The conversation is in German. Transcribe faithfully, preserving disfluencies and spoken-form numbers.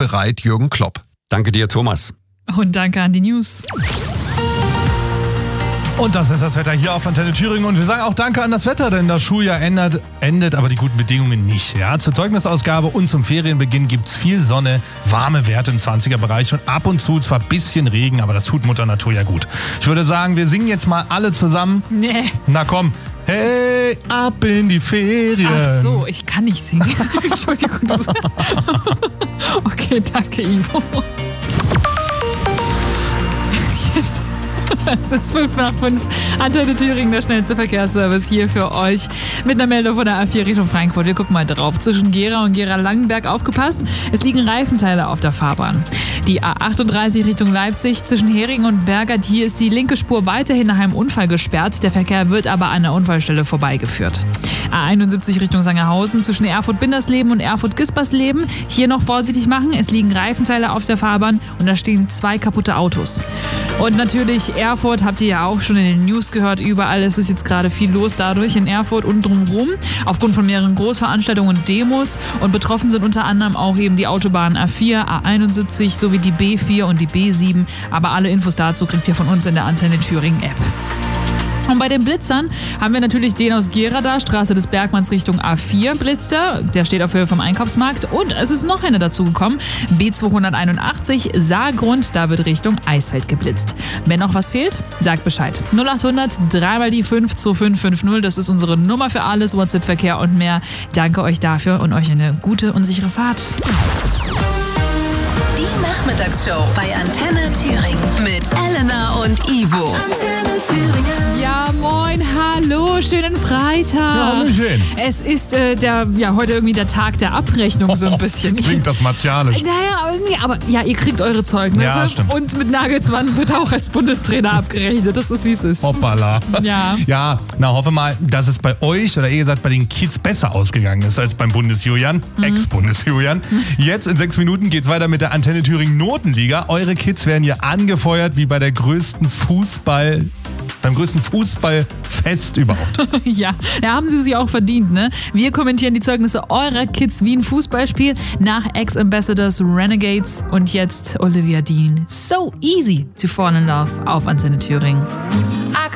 bereit, Jürgen Klopp. Danke dir, Thomas. Und danke an die News. Und das ist das Wetter hier auf Antenne Thüringen. Und wir sagen auch Danke an das Wetter, denn das Schuljahr endet, endet aber die guten Bedingungen nicht. Ja? Zur Zeugnisausgabe und zum Ferienbeginn gibt's viel Sonne, warme Werte im zwanziger-Bereich und ab und zu zwar ein bisschen Regen, aber das tut Mutter Natur ja gut. Ich würde sagen, wir singen jetzt mal alle zusammen. Nee. Na komm. Hey, ab in die Ferien. Ach so, ich kann nicht singen. Entschuldigung. Das okay, danke, Ivo. Jetzt. Es ist fünf nach fünf. Antenne Thüringen, der schnellste Verkehrsservice hier für euch. Mit einer Meldung von der A vier Richtung Frankfurt. Wir gucken mal drauf. Zwischen Gera und Gera-Langenberg aufgepasst. Es liegen Reifenteile auf der Fahrbahn. Die A achtunddreißig Richtung Leipzig zwischen Heringen und Bergert. Hier ist die linke Spur weiterhin nach einem Unfall gesperrt. Der Verkehr wird aber an der Unfallstelle vorbeigeführt. A einundsiebzig Richtung Sangerhausen zwischen Erfurt-Bindersleben und Erfurt-Gispersleben. Hier noch vorsichtig machen. Es liegen Reifenteile auf der Fahrbahn und da stehen zwei kaputte Autos. Und natürlich Erfurt, habt ihr ja auch schon in den News gehört, überall ist es jetzt gerade viel los dadurch in Erfurt und drumherum, aufgrund von mehreren Großveranstaltungen und Demos. Und betroffen sind unter anderem auch eben die Autobahnen A vier, A einundsiebzig sowie die B vier und die B sieben. Aber alle Infos dazu kriegt ihr von uns in der Antenne Thüringen App. Und bei den Blitzern haben wir natürlich den aus Gera da, Straße des Bergmanns Richtung A vier Blitzer. Der steht auf Höhe vom Einkaufsmarkt. Und es ist noch einer dazugekommen. B zweihunderteinundachtzig, Saargrund, da wird Richtung Eisfeld geblitzt. Wenn noch was fehlt, sagt Bescheid. null achthundert, drei mal die fünf zwei fünf fünf null, das ist unsere Nummer für alles, WhatsApp-Verkehr und mehr. Danke euch dafür und euch eine gute und sichere Fahrt. Die Nachmittagsshow bei Antenne Thüringen mit Elena und Ivo. Antenne Thüringen. Ja, moin, hallo, schönen Freitag. Ja, hallöchen. Es ist äh, der, ja, heute irgendwie der Tag der Abrechnung so ein bisschen. Klingt das martialisch. Naja, aber, nee, aber ja, ihr kriegt eure Zeugnisse. Ja, stimmt. Und mit Nagelsmann wird auch als Bundestrainer abgerechnet. Das ist, wie es ist. Hoppala. Ja. Ja, na hoffe mal, dass es bei euch oder eher gesagt bei den Kids besser ausgegangen ist als beim Bundesjulian, mhm. Ex-Bundesjulian. Jetzt in sechs Minuten geht's weiter mit der Antenne Thüringen Notenliga. Eure Kids werden hier angefeuert wie bei der größten Fußball, beim größten Fußballfest überhaupt. Ja, da haben sie sich auch verdient, ne? Wir kommentieren die Zeugnisse eurer Kids wie ein Fußballspiel nach Ex-Ambassadors Renegades und jetzt Olivia Dean. So easy to fall in love auf Antenne Thüringen. Ak